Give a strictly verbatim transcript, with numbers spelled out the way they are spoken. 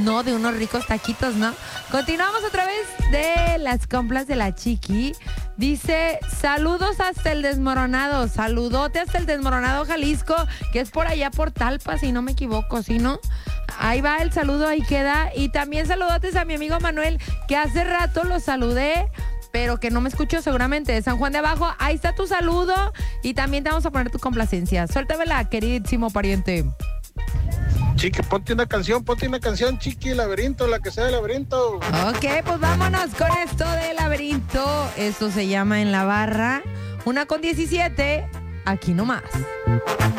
No, de unos ricos taquitos, ¿no? Continuamos otra vez de las compras de la Chiqui. Dice, saludos hasta el Desmoronado. Saludote hasta el Desmoronado, Jalisco, que es por allá por Talpa, si no me equivoco, ¿sí, no? Ahí va el saludo, ahí queda. Y también saludotes a mi amigo Manuel, que hace rato lo saludé, pero que no me escuchó seguramente, de San Juan de Abajo. Ahí está tu saludo y también te vamos a poner tu complacencia. Suéltamela, queridísimo pariente. Chiqui, ponte una canción, ponte una canción, Chiqui, Laberinto, la que sea de Laberinto. Ok, pues vámonos con esto de Laberinto. Esto se llama En la Barra. Una con diecisiete, aquí nomás.